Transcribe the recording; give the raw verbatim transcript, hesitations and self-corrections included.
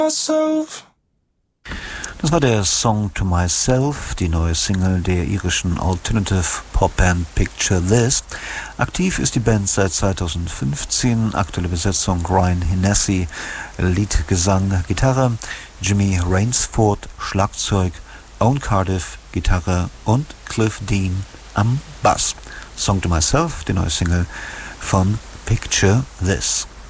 myself. Das war der Song To Myself, die neue Single der irischen Alternative Popband Picture This. Aktiv ist die Band seit zweitausendfünfzehn, aktuelle Besetzung Ryan Hennessy, Lied, Gesang, Gitarre, Jimmy Rainsford, Schlagzeug, Owen Cardiff, Gitarre und Cliff Dean am Bass. Song To Myself, die neue Single von Picture This.